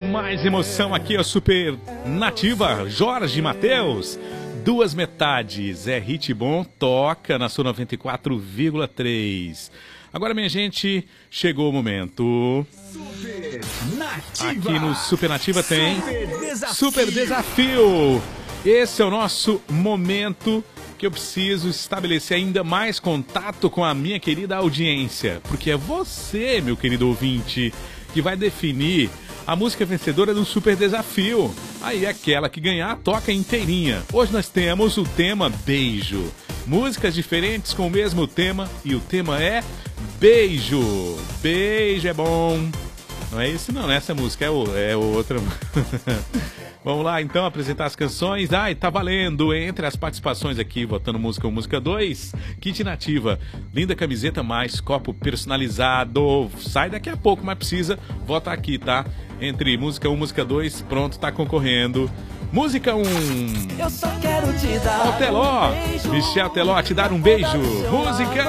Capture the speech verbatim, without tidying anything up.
mais emoção aqui, ó, Super Nativa, Jorge Mateus. Duas metades, é hit bom, toca na sua noventa e quatro vírgula três. Agora, minha gente, chegou o momento. Super Nativa. Aqui no Super Nativa tem Super Desafio. Super Desafio. Esse é o nosso momento que eu preciso estabelecer ainda mais contato com a minha querida audiência. Porque é você, meu querido ouvinte, que vai definir a música vencedora do Super Desafio. Aí aquela que ganhar toca inteirinha. Hoje nós temos o tema Beijo. Músicas diferentes com o mesmo tema e o tema é Beijo. Beijo é bom. Não é isso não, essa música é, o, é outra. Vamos lá então apresentar as canções. Ai, tá valendo. Entre as participações aqui, votando música um, música dois, Kit Nativa, linda camiseta mais copo personalizado. Sai daqui a pouco, mas precisa votar aqui, tá? Entre música um, música dois, pronto, tá concorrendo. Música um. Eu só quero te dar Teló, um beijo. Michel Teló, te dar um beijo. Música